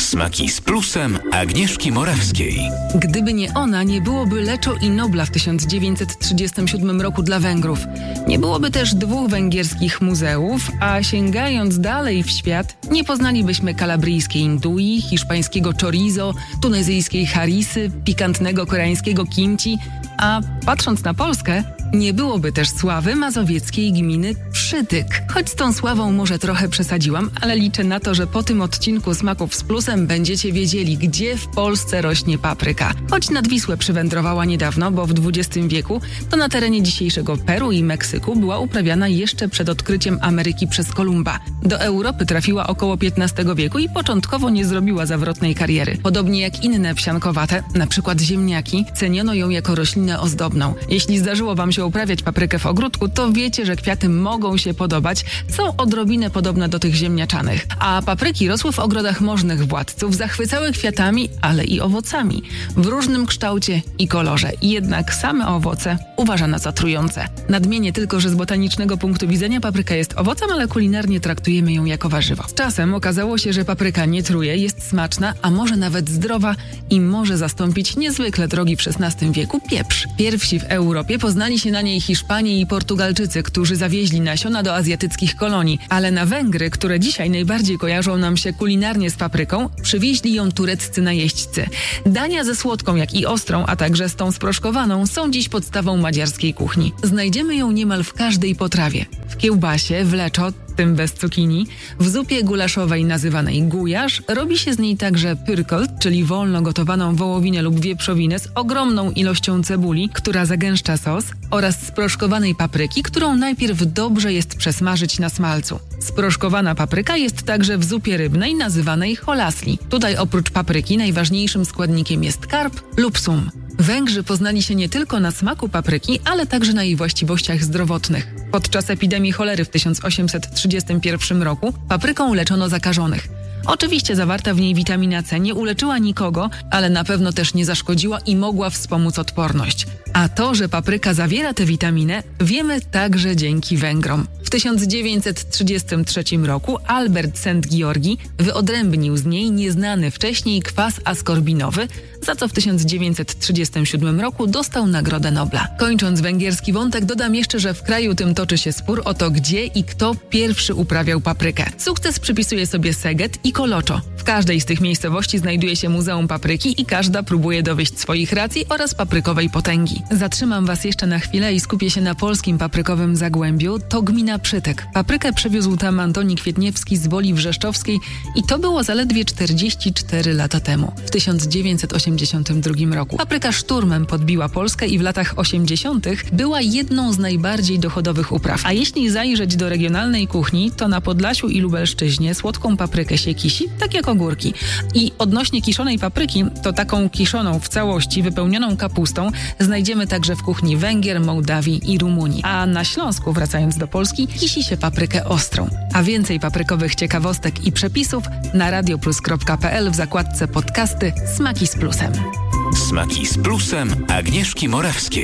Smaki z plusem Agnieszki Morawskiej. Gdyby nie ona, nie byłoby Leczo i Nobla w 1937 roku dla Węgrów. Nie byłoby też 2 węgierskich muzeów, a sięgając dalej w świat, nie poznalibyśmy kalabryjskiej indui, hiszpańskiego chorizo, tunezyjskiej harisy, pikantnego koreańskiego kimchi, a patrząc na Polskę, nie byłoby też sławy mazowieckiej gminy Przytyk. Choć z tą sławą może trochę przesadziłam, ale liczę na to, że po tym odcinku Smaków z Plusem będziecie wiedzieli, gdzie w Polsce rośnie papryka. Choć nad Wisłę przywędrowała niedawno, bo w XX wieku to na terenie dzisiejszego Peru i Meksyku była uprawiana jeszcze przed odkryciem Ameryki przez Kolumba. Do Europy trafiła około XV wieku i początkowo nie zrobiła zawrotnej kariery. Podobnie jak inne wsiankowate, na przykład ziemniaki, ceniono ją jako roślinę ozdobną. Jeśli zdarzyło wam się uprawiać paprykę w ogródku, to wiecie, że kwiaty mogą się podobać, są odrobinę podobne do tych ziemniaczanych. A papryki rosły w ogrodach możnych władców, zachwycały kwiatami, ale i owocami. W różnym kształcie i kolorze. Jednak same owoce uważano za trujące. Nadmienię tylko, że z botanicznego punktu widzenia papryka jest owocem, ale kulinarnie traktujemy ją jako warzywo. Z czasem okazało się, że papryka nie truje, jest smaczna, a może nawet zdrowa i może zastąpić niezwykle drogi w XVI wieku pieprz. Pierwsi w Europie poznali się na niej Hiszpanie i Portugalczycy, którzy zawieźli nasiona do azjatyckich kolonii, ale na Węgry, które dzisiaj najbardziej kojarzą nam się kulinarnie z papryką, przywieźli ją tureccy najeźdźcy. Dania ze słodką, jak i ostrą, a także z tą sproszkowaną są dziś podstawą madziarskiej kuchni. Znajdziemy ją niemal w każdej potrawie. W kiełbasie, w leczo, tym bez cukinii, w zupie gulaszowej nazywanej gujasz, robi się z niej także pyrkolt, czyli wolno gotowaną wołowinę lub wieprzowinę z ogromną ilością cebuli, która zagęszcza sos, oraz sproszkowanej papryki, którą najpierw dobrze jest przesmażyć na smalcu. Sproszkowana papryka jest także w zupie rybnej nazywanej holasli. Tutaj oprócz papryki najważniejszym składnikiem jest karp lub sum. Węgrzy poznali się nie tylko na smaku papryki, ale także na jej właściwościach zdrowotnych. Podczas epidemii cholery w 1831 roku papryką leczono zakażonych. Oczywiście zawarta w niej witamina C nie uleczyła nikogo, ale na pewno też nie zaszkodziła i mogła wspomóc odporność. A to, że papryka zawiera tę witaminę, wiemy także dzięki Węgrom. W 1933 roku Albert Szent-Giorgi wyodrębnił z niej nieznany wcześniej kwas askorbinowy, za co w 1937 roku dostał Nagrodę Nobla. Kończąc węgierski wątek, dodam jeszcze, że w kraju tym toczy się spór o to, gdzie i kto pierwszy uprawiał paprykę. Sukces przypisuje sobie Szeged i Koloczo. W każdej z tych miejscowości znajduje się Muzeum Papryki i każda próbuje dowieść swoich racji oraz paprykowej potęgi. Zatrzymam was jeszcze na chwilę i skupię się na polskim paprykowym Zagłębiu. To gmina Przytyk. Paprykę przewiózł tam Antoni Kwietniewski z Woli Wrzeszczowskiej i to było zaledwie 44 lata temu, w 1982 roku. Papryka szturmem podbiła Polskę i w latach 80. była jedną z najbardziej dochodowych upraw. A jeśli zajrzeć do regionalnej kuchni, to na Podlasiu i Lubelszczyźnie słodką paprykę się kisi, tak jak ogórki. I odnośnie kiszonej papryki, to taką kiszoną w całości, wypełnioną kapustą, znajdziemy także w kuchni Węgier, Mołdawii i Rumunii. A na Śląsku, wracając do Polski, kisi się paprykę ostrą. A więcej paprykowych ciekawostek i przepisów na radioplus.pl w zakładce podcasty Smaki z Plusem. Smaki z plusem Agnieszki Morawskiej.